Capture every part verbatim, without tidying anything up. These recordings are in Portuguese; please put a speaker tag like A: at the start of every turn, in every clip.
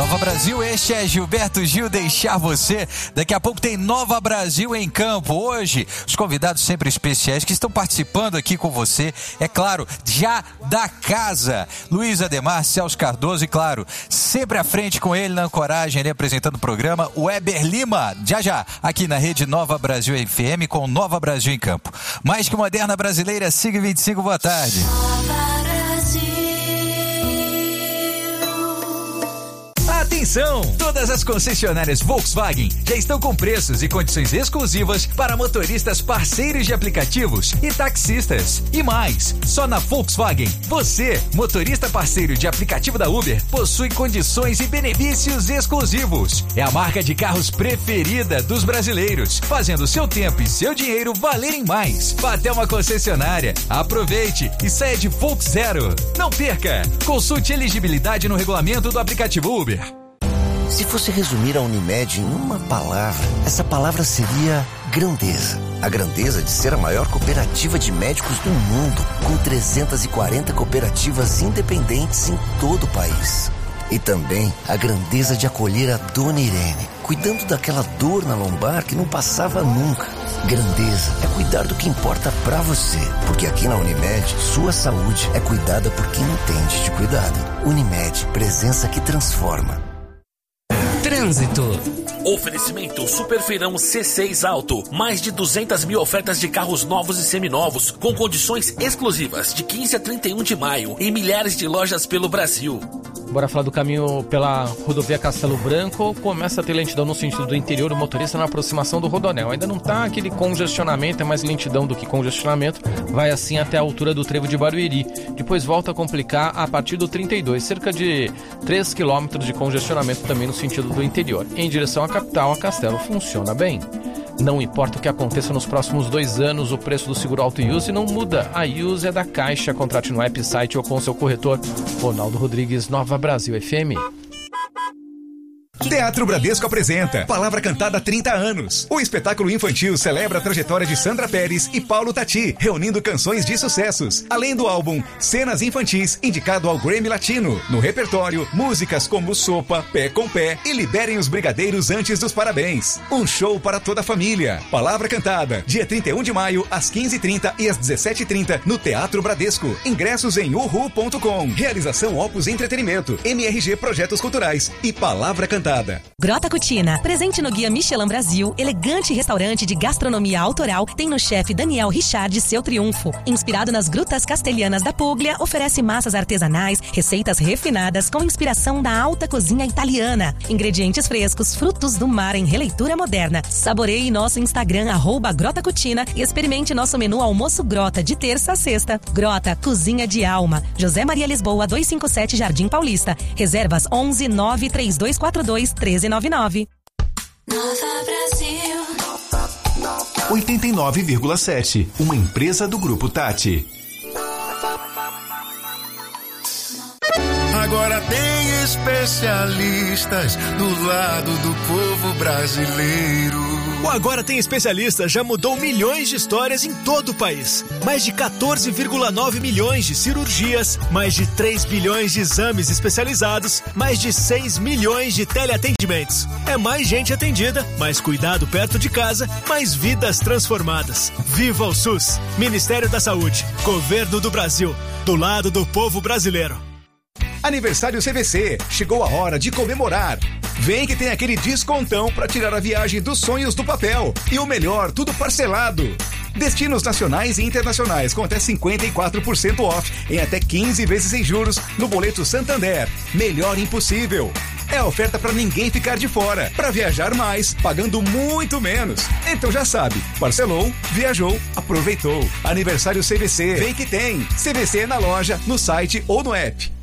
A: Nova Brasil, este é Gilberto Gil, deixar você. Daqui a pouco tem Nova Brasil em campo. Hoje, os convidados sempre especiais que estão participando aqui com você, é claro, já da casa. Luiz Ademar, Celso Cardoso e, claro, sempre à frente com ele na ancoragem, ele apresentando o programa, o Weber Lima, já já, aqui na rede Nova Brasil F M com Nova Brasil em campo. Mais que moderna brasileira, siga vinte e cinco, boa tarde. Atenção! Todas as concessionárias Volkswagen já estão com preços e condições exclusivas para motoristas parceiros de aplicativos e taxistas. E mais, só na Volkswagen, você, motorista parceiro de aplicativo da Uber, possui condições e benefícios exclusivos. É a marca de carros preferida dos brasileiros, fazendo seu tempo e seu dinheiro valerem mais. Vá até uma concessionária, aproveite e saia de Volks Zero. Não perca! Consulte elegibilidade no regulamento do aplicativo Uber.
B: Se fosse resumir a Unimed em uma palavra, essa palavra seria grandeza. A grandeza de ser a maior cooperativa de médicos do mundo, com trezentas e quarenta cooperativas independentes em todo o país. E também a grandeza de acolher a Dona Irene, cuidando daquela dor na lombar que não passava nunca. Grandeza é cuidar do que importa pra você, porque aqui na Unimed, sua saúde é cuidada por quem entende de cuidado. Unimed, presença que transforma.
C: Trânsito.
D: Oferecimento Superfeirão C seis Auto. Mais de duzentas mil ofertas de carros novos e seminovos, com condições exclusivas de quinze a trinta e um de maio, em milhares de lojas pelo Brasil.
C: Bora falar do caminho pela rodovia Castelo Branco. Começa a ter lentidão no sentido do interior, o motorista na aproximação do Rodonel. Ainda não tá aquele congestionamento, é mais lentidão do que congestionamento. Vai assim até a altura do trevo de Barueri. Depois volta a complicar a partir do trinta e dois, cerca de três quilômetros de congestionamento também no sentido do interior. Em direção à capital, a Castelo funciona bem. Não importa o que aconteça nos próximos dois anos, o preço do seguro Auto Use não muda. A Use é da Caixa. Contrate no app, site ou com seu corretor. Ronaldo Rodrigues, Nova Brasil F M.
E: Teatro Bradesco apresenta Palavra Cantada há trinta anos. O espetáculo infantil celebra a trajetória de Sandra Pérez e Paulo Tati, reunindo canções de sucessos. Além do álbum Cenas Infantis, indicado ao Grammy Latino. No repertório, músicas como Sopa, Pé com Pé e Liberem os Brigadeiros Antes dos Parabéns. Um show para toda a família. Palavra Cantada, dia trinta e um de maio, às quinze e trinta e às dezessete e trinta, no Teatro Bradesco. Ingressos em uhu ponto com. Realização Opus Entretenimento, M R G Projetos Culturais e Palavra Cantada.
F: Grota Cucina, presente no Guia Michelin Brasil, elegante restaurante de gastronomia autoral, tem no chefe Daniel Richard seu triunfo. Inspirado nas grutas castelhanas da Puglia, oferece massas artesanais, receitas refinadas com inspiração da alta cozinha italiana. Ingredientes frescos, frutos do mar em releitura moderna. Saboreie nosso Instagram, arroba Grota Cucina, e experimente nosso menu Almoço Grota, de terça a sexta. Grota, cozinha de alma. José Maria Lisboa, duzentos e cinquenta e sete, Jardim Paulista. Reservas onze nove três dois quatro dois um três nove nove.
G: Nova Brasil
H: oitenta e nove vírgula sete, uma empresa do Grupo Tati.
I: Agora tem especialistas do lado do povo brasileiro.
J: O Agora Tem Especialistas já mudou milhões de histórias em todo o país. Mais de quatorze vírgula nove milhões de cirurgias, mais de três bilhões de exames especializados, mais de seis milhões de teleatendimentos. É mais gente atendida, mais cuidado perto de casa, mais vidas transformadas. Viva o SUS! Ministério da Saúde, Governo do Brasil, do lado do povo brasileiro.
E: Aniversário C V C, chegou a hora de comemorar. Vem que tem aquele descontão para tirar a viagem dos sonhos do papel. E o melhor, tudo parcelado. Destinos nacionais e internacionais com até cinquenta e quatro por cento off em até quinze vezes sem juros no boleto Santander. Melhor impossível. É oferta para ninguém ficar de fora. Para viajar mais, pagando muito menos. Então já sabe, parcelou, viajou, aproveitou. Aniversário C V C, vem que tem. C V C na loja, no site ou no app.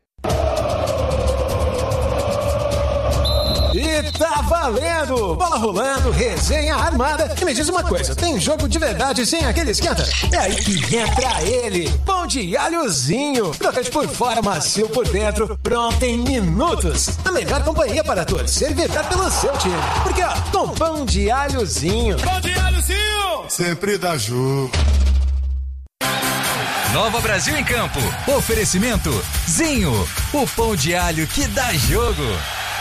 K: E tá valendo! Bola rolando, resenha armada. E me diz uma coisa, tem jogo de verdade sem aquele esquenta? É aí que entra ele, pão de alhozinho. Crocante por fora, macio por dentro, pronto em minutos. A melhor companhia para torcer e vibrar pelo seu time. Porque ó, com pão de alhozinho.
I: Pão de alhozinho! Sempre dá jogo.
A: Nova Brasil em campo. Oferecimento Zinho, o pão de alho que dá jogo.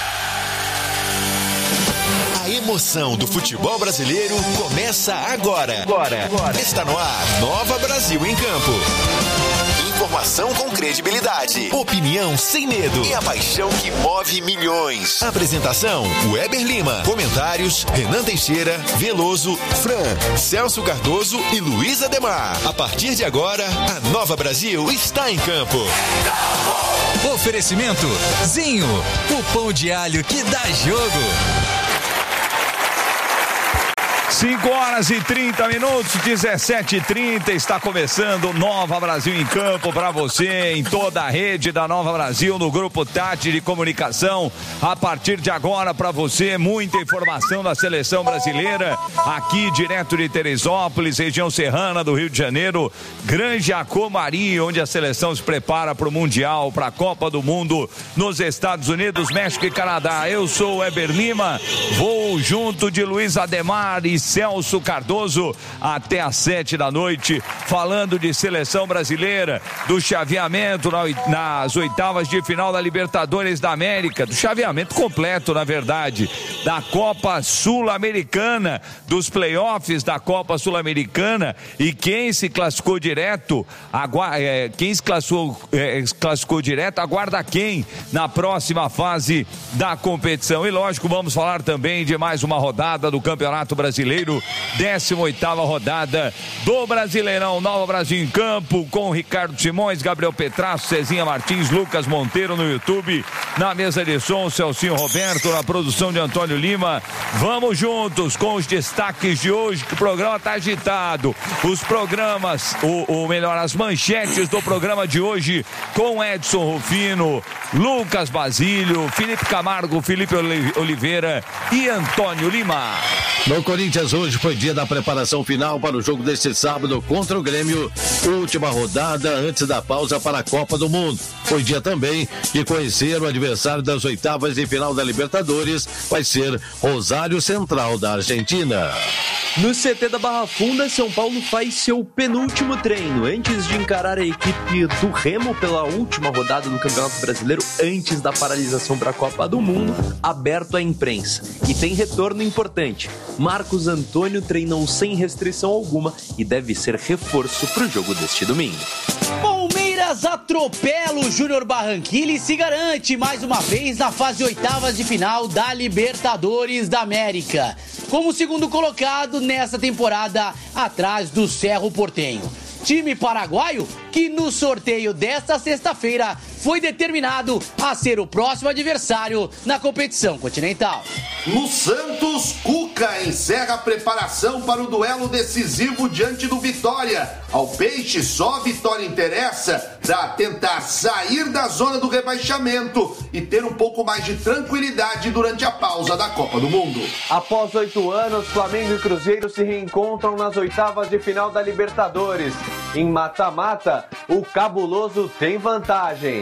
L: A emoção do futebol brasileiro começa agora. Agora. agora. Está no ar, Nova Brasil em Campo. Informação com credibilidade, opinião sem medo e a paixão que move milhões. Apresentação, Weber Lima. Comentários, Renan Teixeira, Veloso, Fran, Celso Cardoso e Luiz Ademar. A partir de agora, a Nova Brasil está em campo.
A: Oferecimento Zinho, o pão de alho que dá jogo.
M: cinco horas e trinta minutos, dezessete e trinta, está começando Nova Brasil em Campo para você, em toda a rede da Nova Brasil, no Grupo Tati de Comunicação. A partir de agora, para você, muita informação da seleção brasileira, aqui direto de Teresópolis, região serrana do Rio de Janeiro, Granja Comari, onde a seleção se prepara para o Mundial, para a Copa do Mundo nos Estados Unidos, México e Canadá. Eu sou o Weber Lima, vou junto de Luiz Ademar e Celso Cardoso até às sete da noite, falando de seleção brasileira, do chaveamento nas oitavas de final da Libertadores da América, do chaveamento completo, na verdade, da Copa Sul-Americana, dos playoffs da Copa Sul-Americana, e quem se classificou direto, agua, é, quem se classificou, é, classificou direto, aguarda quem na próxima fase da competição. E lógico, vamos falar também de mais uma rodada do Campeonato Brasileiro, décima oitava rodada do Brasileirão. Nova Brasil em Campo, com Ricardo Simões, Gabriel Petrasso, Cezinha Martins, Lucas Monteiro no YouTube, na mesa de som, Celcinho Roberto, na produção de Antônio Lima. Vamos juntos com os destaques de hoje, que o programa está agitado. Os programas, ou melhor, as manchetes do programa de hoje, com Edson Rufino, Lucas Basílio, Felipe Camargo, Felipe Oliveira e Antônio Lima.
N: No Corinthians, hoje foi dia da preparação final para o jogo deste sábado contra o Grêmio, última rodada antes da pausa para a Copa do Mundo. Foi dia também de conhecer o adversário das oitavas de final da Libertadores, vai ser Rosário Central da Argentina.
O: No C T da Barra Funda, São Paulo faz seu penúltimo treino antes de encarar a equipe do Remo pela última rodada do Campeonato Brasileiro, antes da paralisação para a Copa do Mundo, aberto à imprensa. E tem retorno importante. Marcos Antônio treinou sem restrição alguma e deve ser reforço para o jogo deste domingo.
P: Palmeiras atropela o Júnior Barranquilla e se garante mais uma vez na fase oitavas de final da Libertadores da América, como segundo colocado nessa temporada, atrás do Cerro Porteño. Time paraguaio que no sorteio desta sexta-feira foi determinado a ser o próximo adversário na competição continental.
Q: No Santos, Cuca encerra a preparação para o duelo decisivo diante do Vitória. Ao Peixe, só a vitória interessa para tentar sair da zona do rebaixamento e ter um pouco mais de tranquilidade durante a pausa da Copa do Mundo.
O: Após oito anos, Flamengo e Cruzeiro se reencontram nas oitavas de final da Libertadores. Em mata-mata, o cabuloso tem vantagem.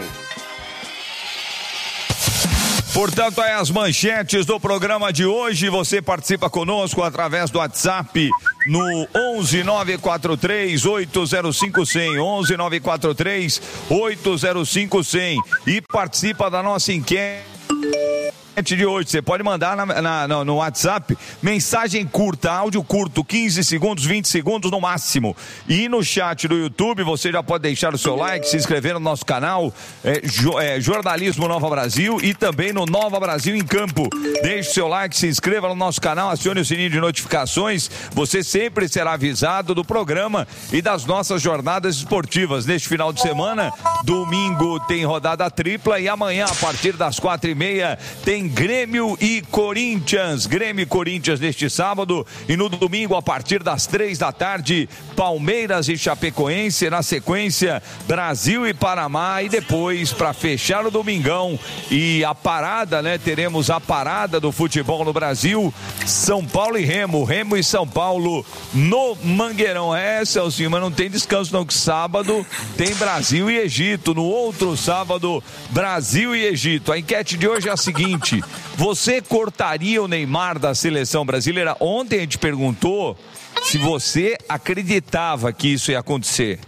M: Portanto, aí as manchetes do programa de hoje. Você participa conosco através do WhatsApp no onze nove quatro três oito zero cinco zero zero, onze nove quatro três oito zero cinco zero zero, e participa da nossa enquete de hoje. Você pode mandar na, na, no WhatsApp mensagem curta, áudio curto, quinze segundos, vinte segundos no máximo. E no chat do YouTube você já pode deixar o seu like, se inscrever no nosso canal, é, jo, é, Jornalismo Nova Brasil, e também no Nova Brasil em Campo. Deixe o seu like, se inscreva no nosso canal, acione o sininho de notificações. Você sempre será avisado do programa e das nossas jornadas esportivas. Neste final de semana, domingo tem rodada tripla e amanhã, a partir das quatro e meia, tem Grêmio e Corinthians. Grêmio e Corinthians neste sábado, e no domingo, a partir das três da tarde, Palmeiras e Chapecoense. Na sequência, Brasil e Panamá, e depois, para fechar o domingão e a parada, né? Teremos a parada do futebol no Brasil, São Paulo e Remo, Remo e São Paulo no Mangueirão. É, Celcinho, mas não tem descanso não, que sábado tem Brasil e Egito. No outro sábado, Brasil e Egito. A enquete de hoje é a seguinte: você cortaria o Neymar da seleção brasileira? Ontem a gente perguntou se você acreditava que isso ia acontecer,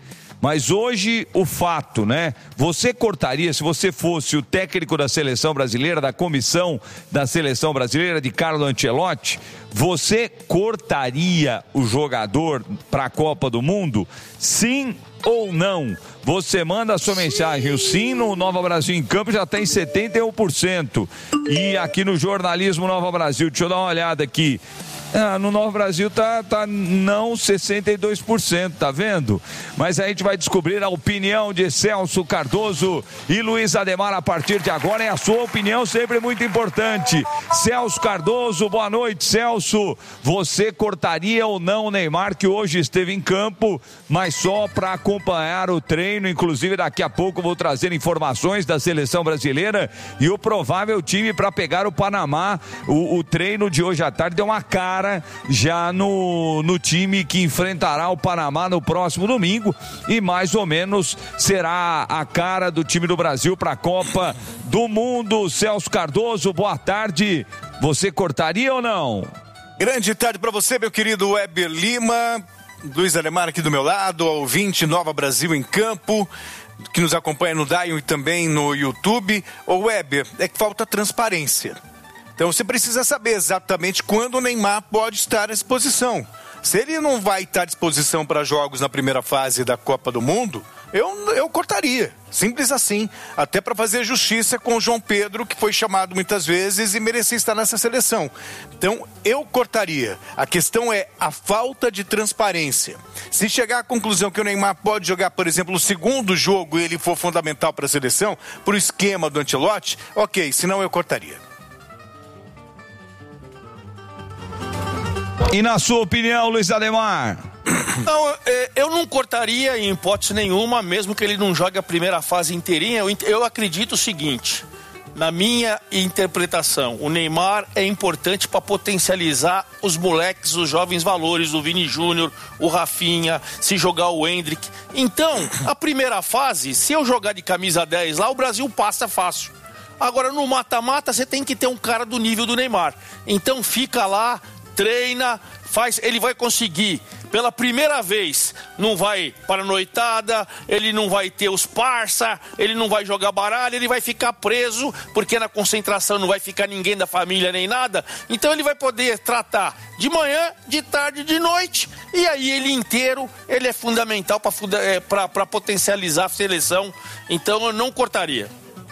M: Mas hoje o fato, né? Você cortaria, se você fosse o técnico da seleção brasileira, da comissão da seleção brasileira de Carlo Ancelotti, você cortaria o jogador para a Copa do Mundo? Sim ou não? Você manda a sua mensagem, o sim no Nova Brasil em Campo já está em setenta e um por cento. E aqui no Jornalismo Nova Brasil, deixa eu dar uma olhada aqui. Ah, no Nova Brasil tá, tá não sessenta e dois por cento, tá vendo? Mas a gente vai descobrir a opinião de Celso Cardoso e Luiz Ademar a partir de agora. É a sua opinião sempre muito importante. Celso Cardoso, boa noite, Celso. Você cortaria ou não o Neymar, que hoje esteve em campo, mas só para acompanhar o treino? Inclusive daqui a pouco vou trazer informações da seleção brasileira e o provável time para pegar o Panamá. O, o treino de hoje à tarde deu uma cara já no, no time que enfrentará o Panamá no próximo domingo e mais ou menos será a cara do time do Brasil para a Copa do Mundo. Celso Cardoso, boa tarde. Você cortaria ou não?
R: Grande tarde para você, meu querido Weber Lima, Luiz Ademar aqui do meu lado, ouvinte Nova Brasil em Campo, que nos acompanha no Dion e também no YouTube. Ô Weber, é que falta transparência. Então você precisa saber exatamente quando o Neymar pode estar à disposição. Se ele não vai estar à disposição para jogos na primeira fase da Copa do Mundo, eu, eu cortaria. Simples assim. Até para fazer justiça com o João Pedro, que foi chamado muitas vezes e merecia estar nessa seleção. Então eu cortaria. A questão é a falta de transparência. Se chegar à conclusão que o Neymar pode jogar, por exemplo, o segundo jogo e ele for fundamental para a seleção, por esquema do Ancelotti, ok, senão eu cortaria.
M: E na sua opinião, Luiz Ademar?
S: Não, eu não cortaria em hipótese nenhuma, mesmo que ele não jogue a primeira fase inteirinha. Eu, eu acredito o seguinte, na minha interpretação, o Neymar é importante para potencializar os moleques, os jovens valores, o Vini Júnior, o Rafinha, se jogar o Endrick. Então, a primeira fase, se eu jogar de camisa dez lá, o Brasil passa fácil. Agora, no mata-mata, você tem que ter um cara do nível do Neymar. Então, fica lá, treina, faz, ele vai conseguir, pela primeira vez, não vai para a noitada, ele não vai ter os parça, ele não vai jogar baralho, ele vai ficar preso, porque na concentração não vai ficar ninguém da família nem nada, então ele vai poder tratar de manhã, de tarde, de noite, e aí ele inteiro, ele é fundamental para potencializar a seleção, então eu não cortaria.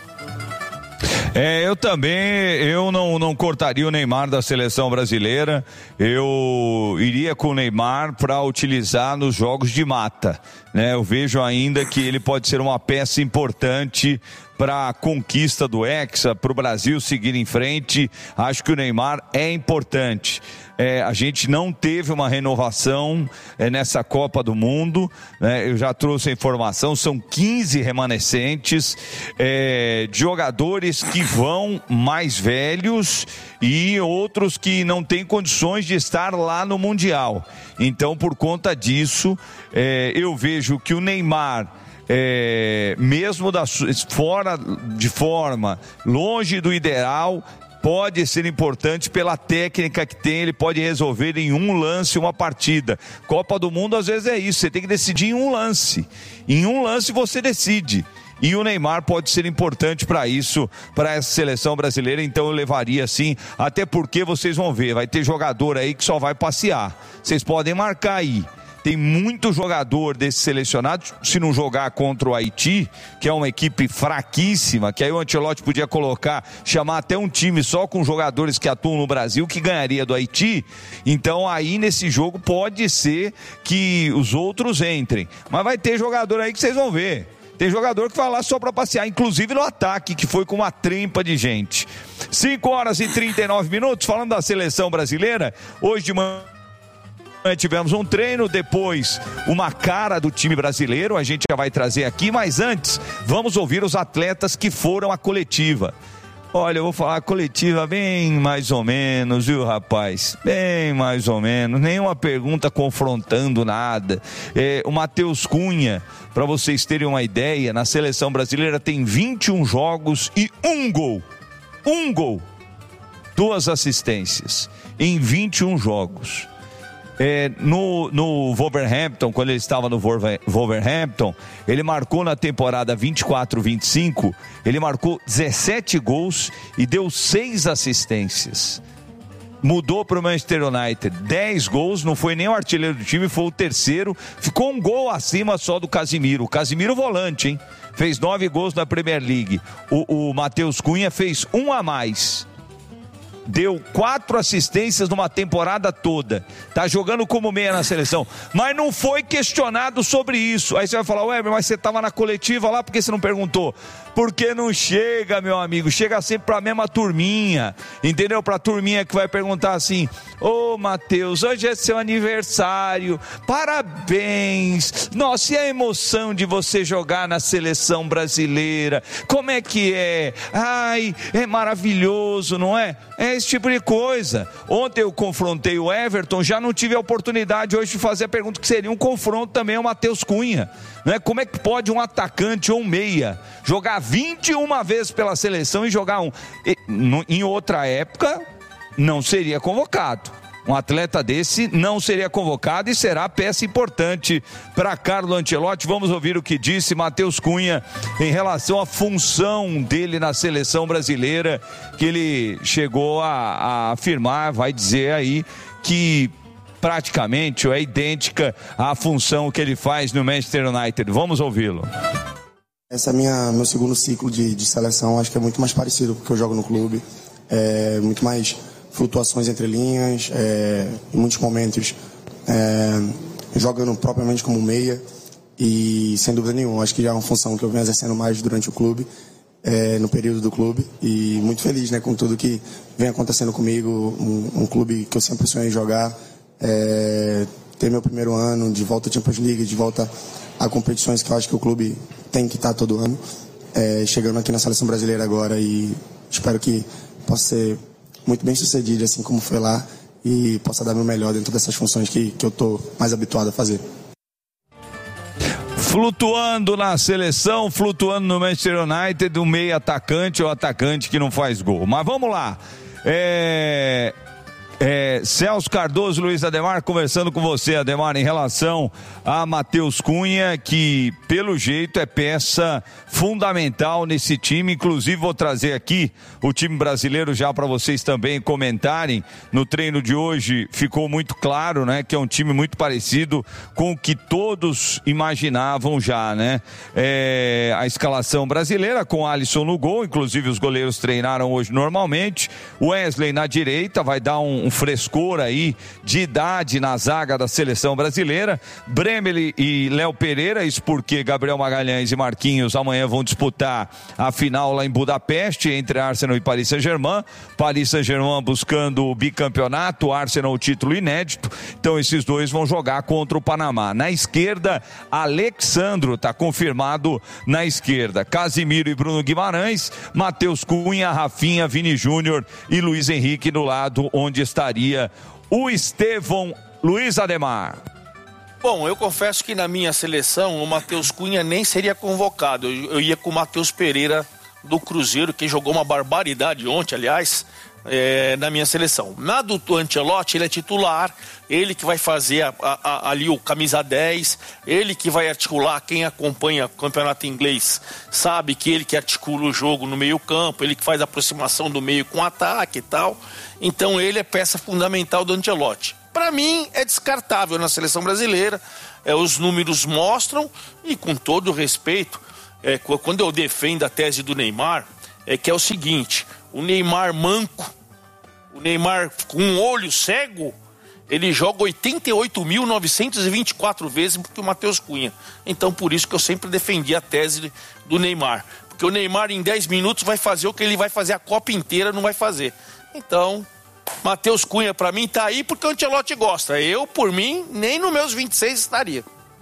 M: É, eu também, eu não, não cortaria o Neymar da seleção brasileira, eu iria com o Neymar para utilizar nos jogos de mata, né? Eu vejo ainda que ele pode ser uma peça importante para a conquista do Hexa, para o Brasil seguir em frente. Acho que o Neymar é importante. É, a gente não teve uma renovação é, nessa Copa do Mundo, né? Eu já trouxe a informação, são quinze remanescentes, é, de jogadores que vão mais velhos e outros que não têm condições de estar lá no Mundial. Então, por conta disso, é, eu vejo que o Neymar, É, mesmo da, fora de forma, longe do ideal, pode ser importante pela técnica que tem, ele pode resolver em um lance uma partida. Copa do Mundo às vezes é isso, você tem que decidir em um lance, em um lance você decide. E o Neymar pode ser importante para isso, para essa seleção brasileira, então eu levaria sim, até porque vocês vão ver, vai ter jogador aí que só vai passear, vocês podem marcar aí. Tem muito jogador desse selecionado, se não jogar contra o Haiti, que é uma equipe fraquíssima, que aí o Ancelotti podia colocar, chamar até um time só com jogadores que atuam no Brasil, que ganharia do Haiti. Então aí nesse jogo pode ser que os outros entrem. Mas vai ter jogador aí que vocês vão ver. Tem jogador que vai lá só para passear, inclusive no ataque, que foi com uma trempa de gente. cinco horas e trinta e nove minutos, falando da seleção brasileira, hoje de manhã tivemos um treino, depois uma cara do time brasileiro, a gente já vai trazer aqui, mas antes, vamos ouvir os atletas que foram à coletiva. Olha, eu vou falar coletiva bem mais ou menos, viu, rapaz? Bem mais ou menos, nenhuma pergunta confrontando nada. É, o Matheus Cunha, para vocês terem uma ideia, na seleção brasileira tem vinte e um jogos e um gol. Um gol. Duas assistências em vinte e um jogos. É, no, no Wolverhampton, quando ele estava no Wolverhampton, ele marcou na temporada vinte e quatro vinte e cinco, ele marcou dezessete gols e deu seis assistências. Mudou para o Manchester United, dez gols, não foi nem o artilheiro do time, foi o terceiro, ficou um gol acima só do Casimiro. O Casimiro volante, hein? Fez nove gols na Premier League. O, o Matheus Cunha fez um a mais. Deu quatro assistências numa temporada toda. Tá jogando como meia na seleção. Mas não foi questionado sobre isso. Aí você vai falar, ué, mas você tava na coletiva lá, por que você não perguntou? Porque não chega, meu amigo. Chega sempre pra mesma turminha. Entendeu? Pra turminha que vai perguntar assim, ô Matheus, hoje é seu aniversário. Parabéns. Nossa, e a emoção de você jogar na seleção brasileira? Como é que é? Ai, é maravilhoso, não é? É esse tipo de coisa. Ontem eu confrontei o Everton, já não tive a oportunidade hoje de fazer a pergunta que seria um confronto também ao Matheus Cunha, né? Como é que pode um atacante ou um meia jogar vinte e uma vezes pela seleção e jogar um... E, no, em outra época não seria convocado. Um atleta desse não seria convocado e será peça importante para Carlo Ancelotti. Vamos ouvir o que disse Matheus Cunha em relação à função dele na seleção brasileira, que ele chegou a, a afirmar, vai dizer aí, que praticamente é idêntica à função que ele faz no Manchester United. Vamos ouvi-lo.
T: Esse é minha, meu segundo ciclo de, de seleção, acho que é muito mais parecido com o que eu jogo no clube, é muito mais flutuações entre linhas, é, em muitos momentos é, jogando propriamente como meia e sem dúvida nenhuma, acho que já é uma função que eu venho exercendo mais durante o clube, é, no período do clube, e muito feliz, né, com tudo que vem acontecendo comigo, um, um clube que eu sempre sonhei jogar, é, ter meu primeiro ano de volta à Champions League, de volta a competições que eu acho que o clube tem que estar todo ano, é, chegando aqui na seleção brasileira agora, e espero que possa ser muito bem sucedido, assim como foi lá, e possa dar meu melhor dentro dessas funções que, que eu estou mais habituado a fazer.
M: Flutuando na seleção, flutuando no Manchester United, um meio atacante ou atacante que não faz gol. Mas vamos lá. É... É, Celso Cardoso, Luiz Ademar, conversando com você, Ademar, em relação a Matheus Cunha, que pelo jeito é peça fundamental nesse time. Inclusive vou trazer aqui o time brasileiro já para vocês também comentarem. No treino de hoje ficou muito claro, né, que é um time muito parecido com o que todos imaginavam já, né? É, a escalação brasileira com Alisson no gol, inclusive os goleiros treinaram hoje normalmente. Wesley na direita vai dar um um frescor aí de idade na zaga da seleção brasileira. Bremer e Léo Pereira, isso porque Gabriel Magalhães e Marquinhos amanhã vão disputar a final lá em Budapeste entre Arsenal e Paris Saint-Germain. Paris Saint-Germain buscando o bicampeonato, Arsenal o título inédito. Então esses dois vão jogar contra o Panamá. Na esquerda, Alexandro está confirmado na esquerda. Casimiro e Bruno Guimarães, Matheus Cunha, Rafinha, Vini Júnior e Luiz Henrique do lado onde está estaria o Estevão. Luiz Ademar.
S: Bom, eu confesso que na minha seleção o Matheus Cunha nem seria convocado. Eu, eu ia com o Matheus Pereira do Cruzeiro, que jogou uma barbaridade ontem, aliás, é, na minha seleção. Na do Ancelotti, ele é titular, ele que vai fazer a, a, a, ali o camisa dez, ele que vai articular. Quem acompanha o campeonato inglês sabe que ele que articula o jogo no meio campo, ele que faz a aproximação do meio com ataque e tal. Então ele é peça fundamental do Ancelotti. Para mim é descartável na seleção brasileira, é, os números mostram, e com todo respeito, é, quando eu defendo a tese do Neymar, é que é o seguinte: o Neymar manco, o Neymar com um olho cego, ele joga oitenta e oito mil novecentos e vinte e quatro vezes que o Matheus Cunha. Então por isso que eu sempre defendi a tese do Neymar, porque o Neymar em dez minutos vai fazer o que ele vai fazer a Copa inteira, não vai fazer. Então, Matheus Cunha pra mim tá aí porque o Ancelotti gosta. Eu, por mim, nem nos meus vinte e seis estaria.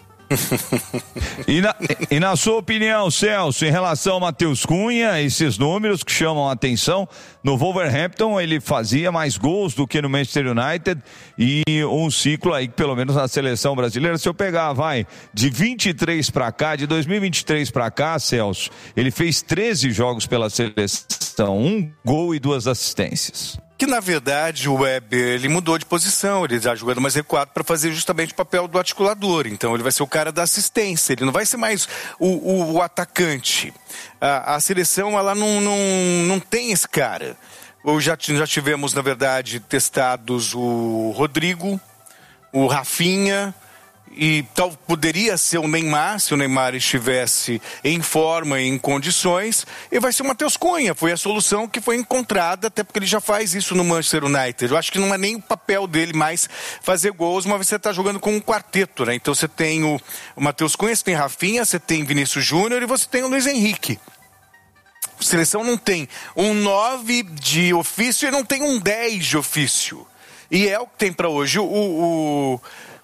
M: E na, e na sua opinião, Celso, em relação ao Matheus Cunha, esses números que chamam a atenção, no Wolverhampton ele fazia mais gols do que no Manchester United, e um ciclo aí que pelo menos na seleção brasileira, se eu pegar, vai, de vinte e três pra cá, de dois mil e vinte e três pra cá, Celso, ele fez treze jogos pela seleção, um gol e duas assistências.
R: que na verdade o Weber, ele mudou de posição, ele já jogando mais recuado para fazer justamente o papel do articulador. Então ele vai ser o cara da assistência, ele não vai ser mais o, o, o atacante. A, a seleção, ela não, não, não tem esse cara. Ou já, já tivemos, na verdade, testados o Rodrigo, o Rafinha, e tal poderia ser o Neymar, se o Neymar estivesse em forma e em condições, e vai ser o Matheus Cunha. Foi a solução que foi encontrada, até porque ele já faz isso no Manchester United. Eu acho que não é nem o papel dele mais fazer gols, mas você está jogando com um quarteto, né? Então você tem o, o Matheus Cunha, você tem Rafinha, você tem Vinícius Júnior e você tem o Luiz Henrique. A seleção não tem um nove de ofício e não tem um dez de ofício. E é o que tem para hoje. O, o,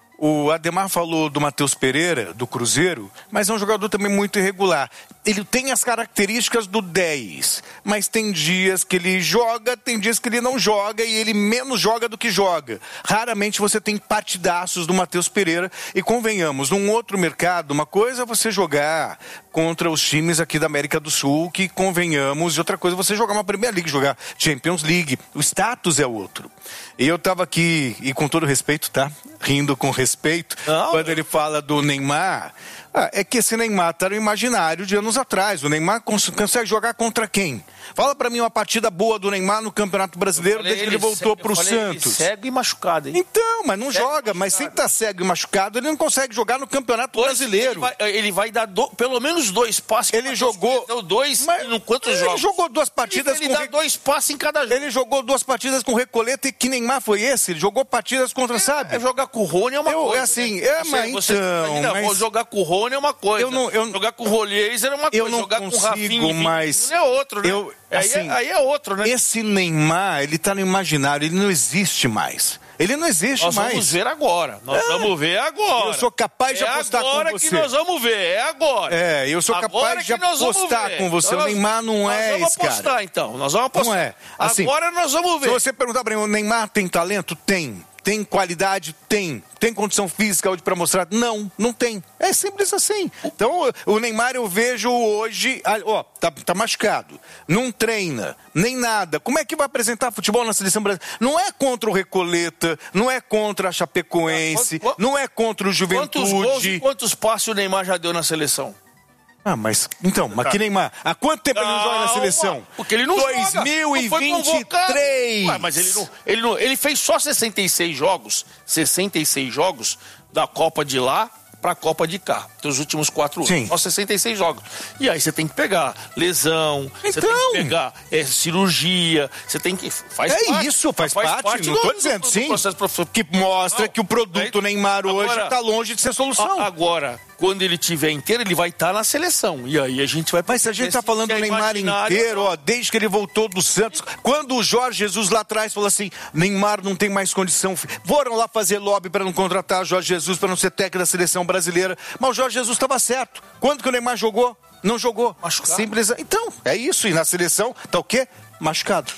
R: o Ademar falou do Matheus Pereira, do Cruzeiro, mas é um jogador também muito irregular. Ele tem as características do dez, mas tem dias que ele joga, tem dias que ele não joga e ele menos joga do que joga. Raramente você tem partidaços do Matheus Pereira e convenhamos, num outro mercado, uma coisa é você jogar contra os times aqui da América do Sul, que convenhamos, e outra coisa é você jogar uma Premier League, jogar Champions League. O status é outro. E eu tava aqui, e com todo respeito, tá? Rindo com respeito, não. Quando ele fala do Neymar, ah, é que esse Neymar tá no imaginário de anos atrás. O Neymar cons- consegue jogar contra quem? Fala pra mim uma partida boa do Neymar no Campeonato Brasileiro desde que ele voltou pro Santos.
S: Cego e machucado, hein?
R: Então, mas não
S: cego
R: joga. Mas sem estar tá cego e machucado, ele não consegue jogar no Campeonato
S: dois,
R: Brasileiro.
S: Ele vai, ele vai dar do, pelo menos dois passes.
R: Ele jogou...
S: Deu dois
R: mas,
S: em quantos
R: ele
S: jogos?
R: Ele jogou duas partidas
S: ele,
R: com...
S: Ele dá dois passes em cada jogo.
R: Ele jogou duas partidas com Recoleta e que Neymar foi esse? Ele jogou partidas contra,
S: é,
R: sabe?
S: É jogar com o Rony é uma
R: eu,
S: coisa.
R: Assim,
S: né?
R: é,
S: você,
R: mas
S: você,
R: então...
S: Não,
R: mas...
S: jogar com o Rony é uma coisa.
R: Eu não, eu...
S: Jogar com o Rolheiros é uma coisa.
R: Eu não
S: jogar
R: consigo,
S: com o Rafinha
R: mas...
S: é outro, né?
R: Eu,
S: assim, aí, é, aí é outro, né?
R: Esse Neymar, ele tá no imaginário, ele não existe mais. Ele não existe
S: nós
R: mais.
S: Nós vamos ver agora. Nós é. vamos ver agora.
R: Eu sou capaz de
S: é
R: apostar com você.
S: É agora que nós vamos ver, é agora.
R: É, eu sou
S: agora
R: capaz de apostar com você.
S: Então,
R: o Neymar não
S: nós
R: é
S: vamos
R: esse cara.
S: apostar, então. Nós vamos apostar.
R: Não é. Assim,
S: agora nós vamos ver.
R: Se você perguntar para mim, o Neymar tem talento? Tem. Tem qualidade? Tem. Tem condição física hoje para mostrar? Não, não tem. É simples assim. Então, o Neymar eu vejo hoje, ó, tá, tá machucado, não treina, nem nada. Como é que vai apresentar futebol na seleção brasileira? Não é contra o Recoleta, não é contra a Chapecoense, quanto, não é contra o Juventude.
S: Quantos gols e quantos passes o Neymar já deu na seleção?
R: Ah, mas, então, mas que Neymar, há quanto tempo ele não joga na seleção?
S: Porque ele não
R: dois mil e vinte e três.
S: Ué, mas ele não, ele não, ele fez só sessenta e seis jogos, sessenta e seis jogos da Copa de lá para a Copa de cá, dos últimos quatro anos. Sim. Só sessenta e seis jogos. E aí você tem que pegar lesão, então... você tem que pegar é, cirurgia, você tem que... Faz
R: é
S: parte,
R: isso, faz, faz parte, parte, não estou dizendo, do, do, sim, do que mostra não, que o produto aí, Neymar hoje está longe de ser solução.
S: Agora, quando ele tiver inteiro, ele vai estar tá na seleção. E aí a gente vai...
R: Mas se a gente está falando do Neymar inteiro, ó, desde que ele voltou do Santos, quando o Jorge Jesus lá atrás falou assim, Neymar não tem mais condição, foram lá fazer lobby para não contratar o Jorge Jesus, para não ser técnico da seleção brasileira, mas o Jorge Jesus estava certo. Quando que o Neymar jogou? Não jogou.
S: Machucado.
R: Simples. Então, é isso. E na seleção, tá o quê? Machucado.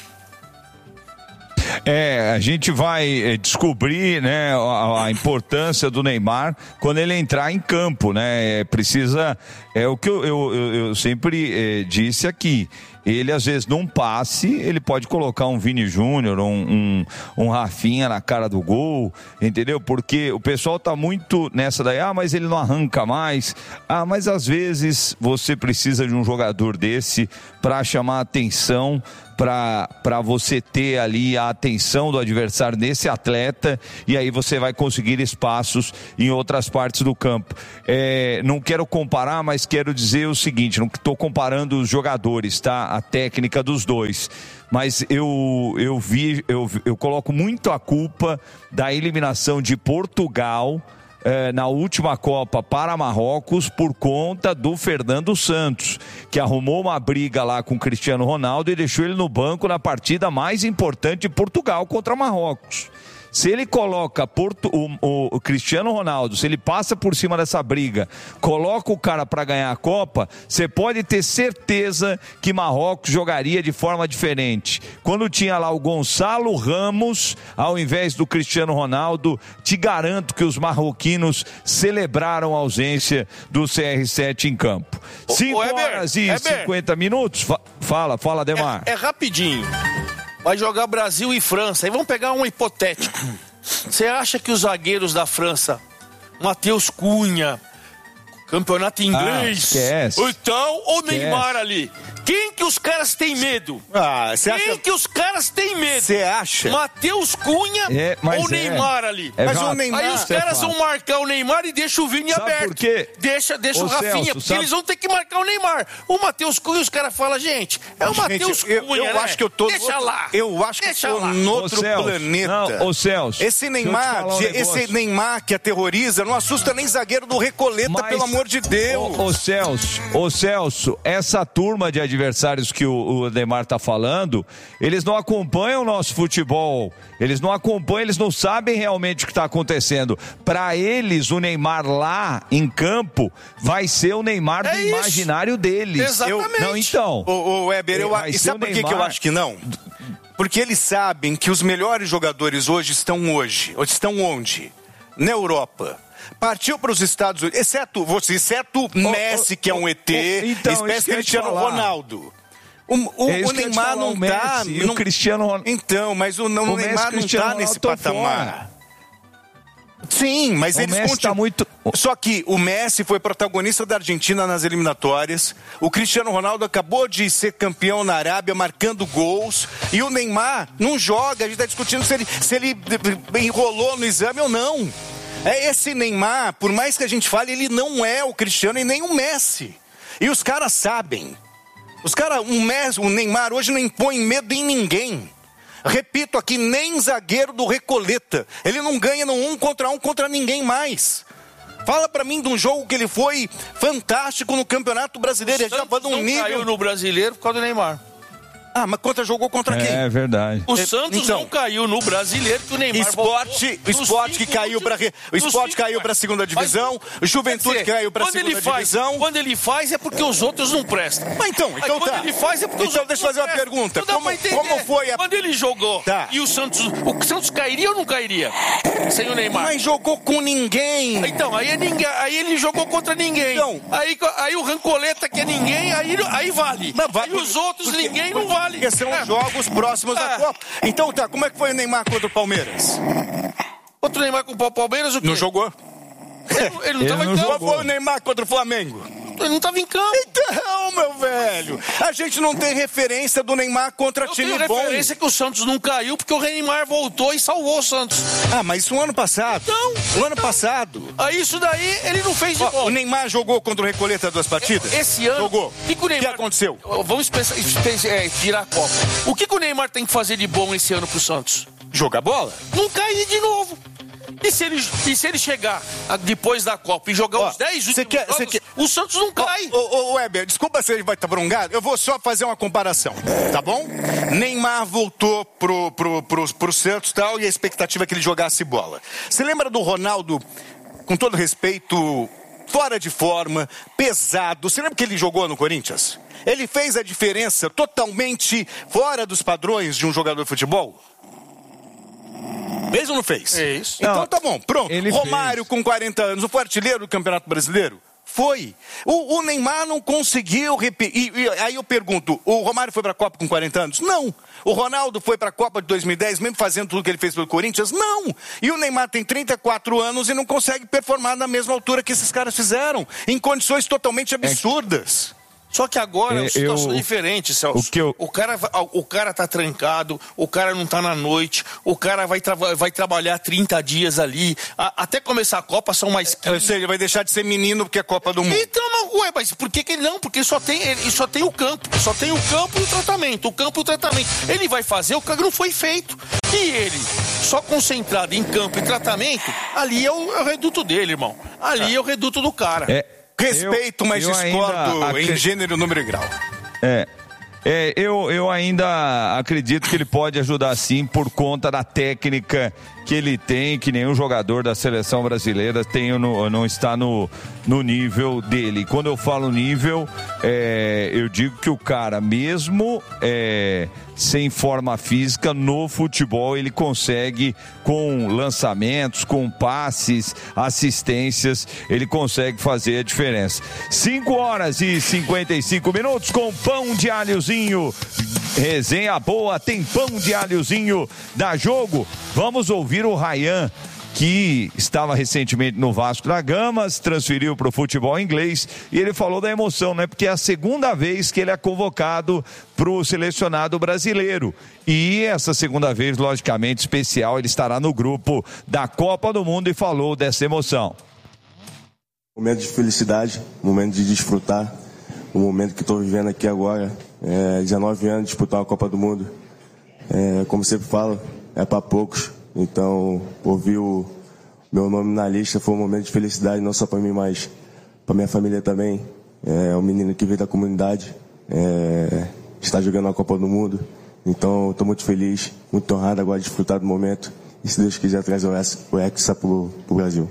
M: É, a gente vai descobrir, né, a, a importância do Neymar quando ele entrar em campo, né? É, precisa, é o que eu, eu, eu, eu sempre é, disse aqui. Ele, às vezes, num passe, ele pode colocar um Vini Júnior, um, um, um Rafinha na cara do gol, entendeu? Porque o pessoal tá muito nessa daí, ah, mas ele não arranca mais. Ah, mas às vezes você precisa de um jogador desse para chamar a atenção, para você ter ali a atenção do adversário nesse atleta, e aí você vai conseguir espaços em outras partes do campo. É, não quero comparar, mas quero dizer o seguinte, não estou comparando os jogadores, tá? A técnica dos dois. Mas eu, eu vi, eu, eu coloco muito a culpa da eliminação de Portugal É, na última Copa para Marrocos por conta do Fernando Santos, que arrumou uma briga lá com o Cristiano Ronaldo e deixou ele no banco na partida mais importante de Portugal contra Marrocos. Se ele coloca Porto, o, o, o Cristiano Ronaldo, se ele passa por cima dessa briga, coloca o cara para ganhar a Copa, você pode ter certeza que Marrocos jogaria de forma diferente. Quando tinha lá o Gonçalo Ramos, ao invés do Cristiano Ronaldo, te garanto que os marroquinos celebraram a ausência do C R sete em campo. cinco horas e cinquenta minutos. Fala, fala, Demar.
S: É, é rapidinho. vai jogar Brasil e França. Aí vamos pegar um hipotético. Você acha que os zagueiros da França, Matheus Cunha, campeonato inglês,
M: ah,
S: então, ou Neymar ali? Quem que os caras têm medo?
R: Ah, Quem
S: acha... que os caras têm medo?
R: Você acha?
S: Matheus Cunha
M: é,
S: ou Neymar
M: é.
S: ali?
M: É,
S: mas
M: já...
S: o Neymar... Aí os caras vão marcar o Neymar e deixam o Vini
M: sabe
S: aberto.
M: Por quê?
S: Deixa, deixa
M: Ô,
S: o Rafinha,
M: Celso,
S: porque
M: sabe...
S: eles vão ter que marcar o Neymar. O Matheus Cunha, os caras falam, gente, é o Matheus Cunha,
R: eu, eu
S: né?
R: acho que eu tô
S: Deixa
R: outro,
S: lá.
R: Eu acho
S: deixa
R: que eu tô
S: lá.
R: no outro
M: ô, Celso,
R: planeta.
M: Não, ô, Celso,
R: esse Neymar,
M: um
R: esse Neymar que aterroriza, não assusta nem zagueiro do Recoleta,
M: mas,
R: pelo amor de Deus.
M: Ô, ô Celso, ô Celso, essa turma de adversários que o, o Neymar tá falando, eles não acompanham o nosso futebol, eles não acompanham, eles não sabem realmente o que está acontecendo. Para eles, o Neymar lá em campo vai ser o Neymar
S: é
M: do
S: isso.
M: imaginário deles.
S: Exatamente.
M: Eu, não, então.
R: Ô, ô Weber, eu, e sabe por que, que eu acho que não? Porque eles sabem que os melhores jogadores hoje estão hoje, estão onde? Na Europa. Partiu para os Estados Unidos, exceto você, exceto oh, Messi, oh, que é um E T, oh, então, espécie Cristiano Ronaldo. O, o,
M: é
R: o Neymar não está.
M: O Cristiano Ronaldo.
R: Então, mas o, não, o, o Neymar não está nesse patamar.
M: Fora.
R: Sim, mas
M: o
R: eles
M: Messi
R: continuam.
M: Tá muito...
R: Só que o Messi foi protagonista da Argentina nas eliminatórias. O Cristiano Ronaldo acabou de ser campeão na Arábia, marcando gols. E o Neymar não joga. A gente está discutindo se ele, se ele enrolou no exame ou não. É esse Neymar, por mais que a gente fale, ele não é o Cristiano e nem o Messi. E os caras sabem. Os caras, o Messi, o Neymar hoje não impõe medo em ninguém. Repito aqui, nem zagueiro do Recoleta. Ele não ganha no um contra um contra ninguém mais. Fala pra mim de um jogo que ele foi fantástico no Campeonato Brasileiro. Ele já estava num nível...
S: caiu no Brasileiro por causa do Neymar.
R: Ah, mas contra jogou contra quem?
M: É verdade.
S: O Santos
R: então,
S: não caiu no Brasileiro, que o Neymar
R: esporte, o esporte que caiu para o esporte caiu para a segunda divisão, o Juventude que caiu para a segunda divisão.
S: Quando ele faz é porque os outros não prestam.
R: Mas então, então
S: Aí,
R: tá.
S: Quando ele faz é porque
R: então
S: os
R: deixa eu fazer uma pergunta. Como, como foi a...
S: Quando ele jogou
R: tá.
S: e o Santos, o Santos cairia ou não cairia sem o Neymar?
R: Mas jogou com ninguém.
S: Então, aí, é ninguém, aí ele jogou contra ninguém. Então, aí, aí o Rancoleta que é ninguém, aí, aí vale.
R: Mas vale
S: aí os outros
R: porque,
S: ninguém não vale.
R: Porque são é. jogos próximos ah. da Copa. Então tá, como é que foi o Neymar contra o Palmeiras?
S: Outro Neymar com o Palmeiras o quê?
R: Não jogou?
S: Ele, ele não estava em campo.
R: Qual foi o Neymar contra o Flamengo?
S: Ele não estava em campo.
R: Então, meu velho, a gente não tem referência do Neymar contra
S: Eu
R: time
S: tenho
R: bom.
S: A referência que o Santos não caiu porque o Neymar voltou e salvou o Santos.
R: Ah, mas isso no ano passado.
S: Não.
R: O ano passado.
S: Aí isso daí ele não fez de
R: Ó,
S: bom.
R: O Neymar jogou contra o Recoleta duas partidas?
S: Esse ano.
R: Jogou.
S: O que, que o Neymar...
R: que aconteceu?
S: Vamos pensar, é, tirar a Copa. O que, que o Neymar tem que fazer de bom esse ano pro Santos?
R: Jogar bola.
S: Não cai de novo. E se ele, e se ele chegar depois da Copa e jogar
R: ó,
S: os dez últimos
R: quer,
S: jogos,
R: quer...
S: o Santos não cai.
R: Ô, ô, ô Weber, desculpa se ele vai estar tá brongado, eu vou só fazer uma comparação, tá bom? Neymar voltou pro, pro, pro, pro Santos e tal, e a expectativa é que ele jogasse bola. Você lembra do Ronaldo, com todo respeito, fora de forma, pesado? Você lembra que ele jogou no Corinthians? Ele fez a diferença totalmente fora dos padrões de um jogador de futebol? Fez ou não fez?
S: É isso.
R: Então
M: não,
R: tá bom, pronto. Romário
M: fez.
R: com quarenta anos, foi artilheiro do Campeonato Brasileiro? Foi. O, o Neymar não conseguiu repetir. E, e aí eu pergunto, o Romário foi pra Copa com quarenta anos? Não. O Ronaldo foi pra Copa de dois mil e dez, mesmo fazendo tudo que ele fez pelo Corinthians? Não. E o Neymar tem trinta e quatro anos e não consegue performar na mesma altura que esses caras fizeram, em condições totalmente absurdas.
S: É. Só que agora é uma situação
M: eu,
S: diferente, Celso.
M: O, que eu...
S: o, cara, o cara tá trancado, o cara não tá na noite, o cara vai, tra vai trabalhar trinta dias ali, a, até começar a Copa são mais quinze.
R: Ou seja, ele vai deixar de ser menino porque é a Copa do Mundo.
S: Então, não, ué, mas por que que ele não? Porque só tem, ele só tem o campo, só tem o campo e o tratamento, o campo e o tratamento. Ele vai fazer o que não foi feito. E ele, só concentrado em campo e tratamento, ali é o, é o reduto dele, irmão. Ali é, é o reduto do cara.
M: É.
R: Respeito,
M: eu,
R: mas
M: eu
R: discordo
M: acred...
R: em gênero, número e grau.
M: É, é eu, eu ainda acredito que ele pode ajudar sim por conta da técnica que ele tem, que nenhum jogador da seleção brasileira tem, no, não está no, no nível dele. Quando eu falo nível, é, eu digo que o cara mesmo é, sem forma física no futebol, ele consegue com lançamentos, com passes, assistências, ele consegue fazer a diferença. cinco horas e cinquenta e cinco minutos com pão de alhos alhozinho. Resenha boa, tem pão de alhozinho da Jogo. Vamos ouvir o Ryan, que estava recentemente no Vasco da Gama, se transferiu para o futebol inglês, e ele falou da emoção, né? Porque é a segunda vez que ele é convocado para o selecionado brasileiro. E essa segunda vez, logicamente, especial, ele estará no grupo da Copa do Mundo e falou dessa emoção.
U: Momento de felicidade, momento de desfrutar, o momento que estou vivendo aqui agora, é, dezenove anos, disputar a Copa do Mundo. É, como sempre falo, é para poucos. Então, ouvir o meu nome na lista foi um momento de felicidade, não só para mim, mas para minha família também. É um menino que veio da comunidade, é, está jogando a Copa do Mundo. Então, estou muito feliz, muito honrado agora de desfrutar do momento. E se Deus quiser, trazer o Hexa para o Brasil.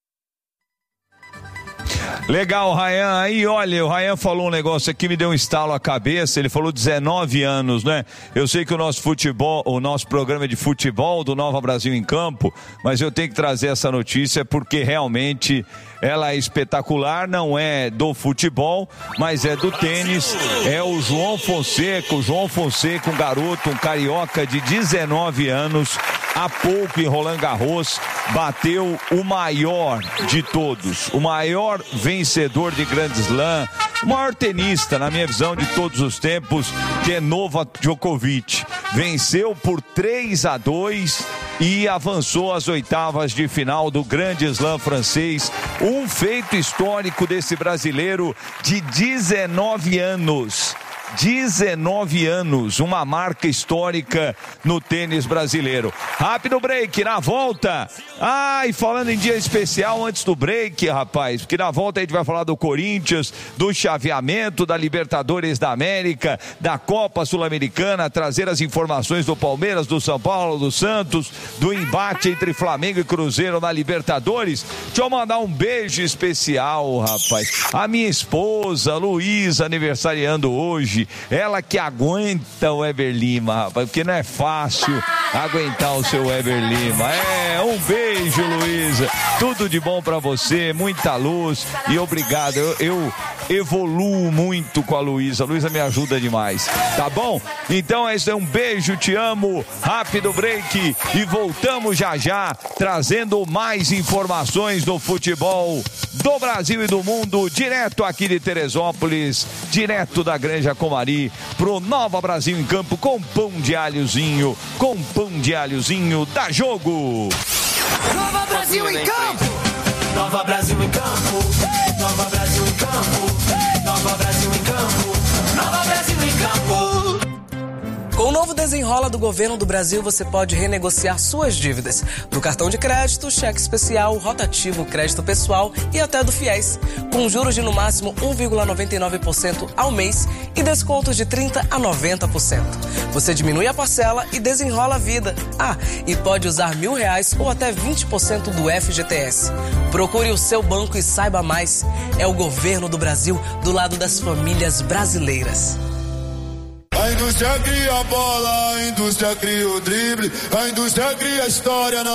M: Legal, Ryan. Aí, olha, o Ryan falou um negócio aqui, me deu um estalo à cabeça. Ele falou dezenove anos, né? Eu sei que o nosso futebol, o nosso programa é de futebol do Nova Brasil em Campo, mas eu tenho que trazer essa notícia porque realmente ela é espetacular, não é do futebol, mas é do tênis. É o João Fonseca, o João Fonseca, um garoto, um carioca de dezenove anos, há pouco em Roland Garros, bateu o maior de todos, o maior vencedor de Grand Slam, o maior tenista, na minha visão, de todos os tempos, que é Novak Djokovic. Venceu por três a dois e avançou às oitavas de final do Grande Slam francês. Um feito histórico desse brasileiro de dezenove anos. dezenove anos, uma marca histórica no tênis brasileiro. Rápido break, na volta. Ah, e falando em dia especial, antes do break, rapaz, porque na volta a gente vai falar do Corinthians, do chaveamento da Libertadores da América, da Copa Sul-Americana, trazer as informações do Palmeiras, do São Paulo, do Santos, do embate entre Flamengo e Cruzeiro na Libertadores. Deixa eu mandar um beijo especial, rapaz. A minha esposa, Luísa, aniversariando hoje. Ela que aguenta o Weber Lima, rapaz, porque não é fácil aguentar o seu Weber Lima. É, um beijo, Luísa. Tudo de bom pra você, muita luz e obrigado. Eu, eu evoluo muito com a Luísa. A Luísa me ajuda demais, tá bom? Então é isso, é um beijo, te amo. Rápido break e voltamos já já, trazendo mais informações do futebol do Brasil e do mundo, direto aqui de Teresópolis, direto da Granja Comari, pro Nova Brasil em Campo, com pão de alhozinho, com pão de alhozinho da Jogo.
G: Nova Brasil em Campo! Nova Brasil em Campo! Nova Brasil em Campo! Nova Brasil em Campo! Nova Brasil em Campo!
V: Com o novo Desenrola do Governo do Brasil, você pode renegociar suas dívidas do cartão de crédito, cheque especial, rotativo, crédito pessoal e até do FIES, com juros de no máximo um vírgula noventa e nove por cento ao mês e descontos de trinta por cento a noventa por cento. Você diminui a parcela e desenrola a vida. Ah, e pode usar mil reais ou até vinte por cento do F G T S. Procure o seu banco e saiba mais. É o Governo do Brasil do lado das famílias brasileiras.
I: A indústria cria a bola, a indústria cria o drible, a indústria cria a história. Não